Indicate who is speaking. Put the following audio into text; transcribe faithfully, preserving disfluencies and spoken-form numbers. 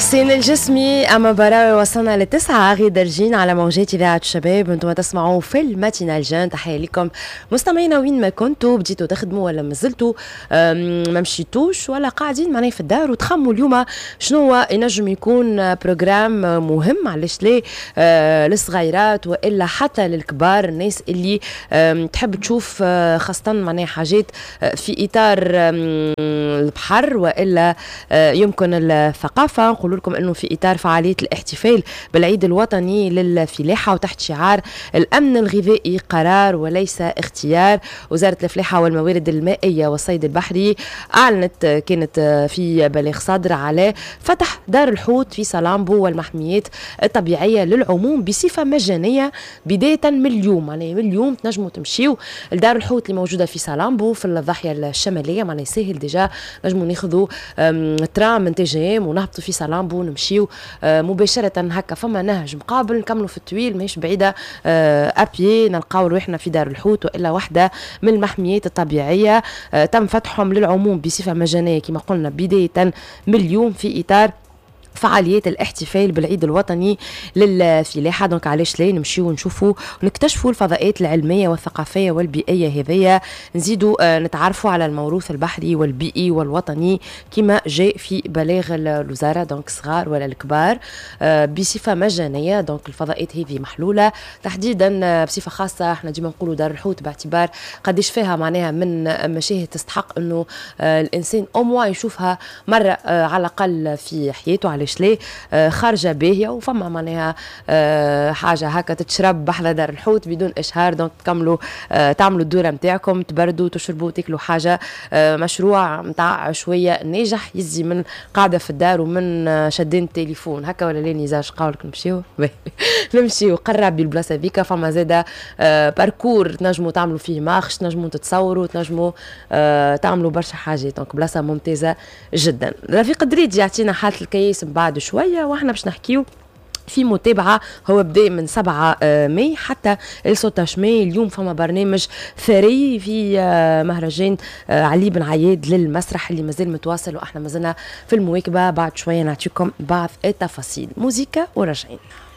Speaker 1: حسين الجسمي أما براوي وصلنا لتسعة غير درجين على موجات إذاعة الشباب. انتم تسمعوا في الماتينال جان. تحية لكم مستمعينا وين ما كنتوا، بديتوا تخدموا ولا مازلتوا ما مشيتوش ولا قاعدين معناها في الدار وتخموا اليوم شنو هو ينجم يكون بروجرام مهم، علاش ليه آه للصغيرات والا حتى للكبار، الناس اللي تحب تشوف خاصة معناها حاجات في إطار البحر والا يمكن الثقافة. نقول لكم انه في اطار فعاليه الاحتفال بالعيد الوطني للفلاحه وتحت شعار الامن الغذائي قرار وليس اختيار، وزاره الفلاحه والموارد المائيه والصيد البحري اعلنت كانت في بلاغ صادر على فتح دار الحوت في سلامبو والمحميات الطبيعيه للعموم بصفه مجانيه بدايه من اليوم. معناها من اليوم تنجموا تمشيو لدار الحوت اللي موجوده في سلامبو في الضاحيه الشماليه. معناها سهل ديجا، نجموا ناخذوا ترام من تي جي ام ونهبطوا في سلامبو نمشيو مباشره هكا، فما نهج مقابل نكملوا في الطويل ماهيش بعيده ابيي، نلقاو روحنا في دار الحوت والا واحده من المحميات الطبيعيه. تم فتحهم للعموم بصفه مجانيه كما قلنا بدايه من اليوم في اطار فعاليات الاحتفال بالعيد الوطني للفلاحه. دونك علاش لا نمشيو ونشوفوا ونكتشفوا الفضاءات العلميه والثقافيه والبيئيه هذيا، نزيدوا آه نتعرفوا على الموروث البحري والبيئي والوطني كما جاء في بلاغ الوزاره. دونك صغار ولا الكبار آه بصفه مجانيه. دونك الفضاءات هذه محلوله تحديدا آه بصفه خاصه. احنا ديما نقولوا دار الحوت باعتبار قديش فيها معناها من مشاهد تستحق انه آه الانسان او يشوفها مره آه على الاقل في حياته. على ليه آه خارجه باهيه وفما معناها آه حاجه هكا تتشرب بحذا دار الحوت بدون اشهار. دونك تكملوا آه تعملوا الدوره نتاعكم، تبردوا تشربوا تاكلوا حاجه آه مشروع نتاع شويه ناجح يزي من قاعده في الدار ومن آه شدين التليفون هكا ولا لين يزاج قولك نمشيو نمشيو قرب بالبلاصه ذيك. فما زاده آه باركور تنجموا تعملوا فيه مارش، تنجموا تتصوروا، تنجموا آه تعملوا برشا حاجات. دونك بلاصه ممتازه جدا. رفيق دريد يعطينا حاله الكيس بعد شويه واحنا باش نحكيو في متابعة. هو بدأ من سبعة ماي حتى ل ستة عشر ماي. اليوم فما برنامج ثري في مهرجان علي بن عياد للمسرح اللي مازال متواصل واحنا مازلنا في المواكبة. بعد شوية نعطيكم بعض التفاصيل. موسيقى ورجعين.